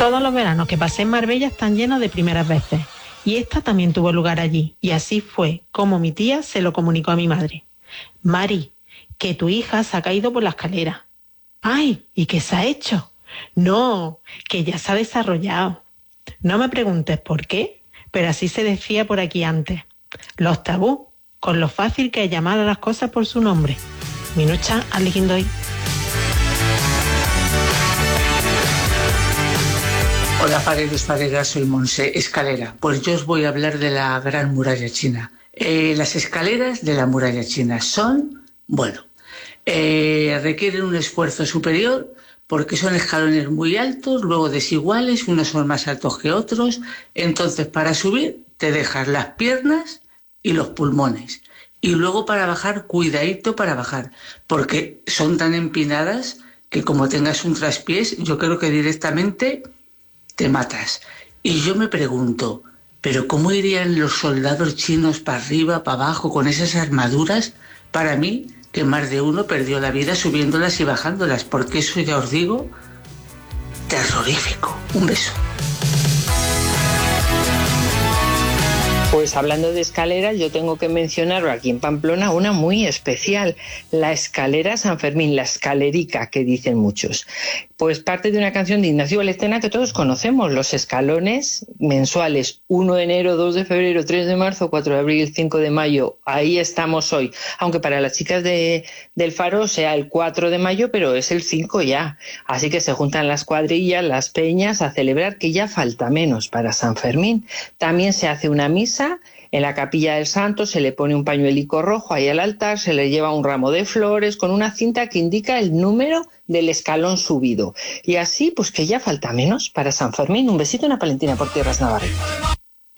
Todos los veranos que pasé en Marbella están llenos de primeras veces. Y esta también tuvo lugar allí. Y así fue como mi tía se lo comunicó a mi madre. Mari, que tu hija se ha caído por la escalera. ¡Ay! ¿Y qué se ha hecho? No, que ya se ha desarrollado. No me preguntes por qué, pero así se decía por aquí antes. Los tabús, con lo fácil que es llamar a las cosas por su nombre. Minucha Aligindoy. Hola, paredes, soy Monse. Escalera. Pues yo os voy a hablar de la Gran Muralla China. Las escaleras de la Muralla China son, requieren un esfuerzo superior porque son escalones muy altos, luego desiguales, unos son más altos que otros. Entonces, para subir te dejas las piernas y los pulmones. Y luego para bajar, cuidadito para bajar, porque son tan empinadas que como tengas un traspiés, yo creo que directamente te matas. Y yo me pregunto, ¿pero cómo irían los soldados chinos para arriba, para abajo, con esas armaduras? Para mí, que más de uno perdió la vida subiéndolas y bajándolas, porque eso ya os digo, terrorífico. Un beso. Pues hablando de escaleras, yo tengo que mencionar aquí en Pamplona una muy especial, la escalera San Fermín, la escalerica, que dicen muchos. Pues parte de una canción de Ignacio Valestena que todos conocemos, los escalones mensuales, 1 de enero, 2 de febrero, 3 de marzo, 4 de abril, 5 de mayo, ahí estamos hoy. Aunque para las chicas del Faro sea el 4 de mayo, pero es el 5 ya. Así que se juntan las cuadrillas, las peñas, a celebrar que ya falta menos para San Fermín. También se hace una misa en la capilla del santo, se le pone un pañuelico rojo ahí al altar, se le lleva un ramo de flores con una cinta que indica el número del escalón subido. Y así, pues que ya falta menos para San Fermín. Un besito y una palentina por tierras navarrinas.